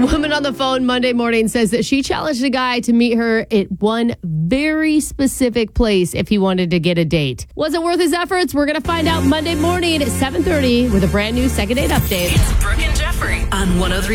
woman on the phone Monday morning says that she challenged a guy to meet her at one very specific place if he wanted to get a date. Was it worth his efforts? We're going to find out Monday morning at 7:30 with a brand new second date update. It's Brooke and Jeffrey on 103.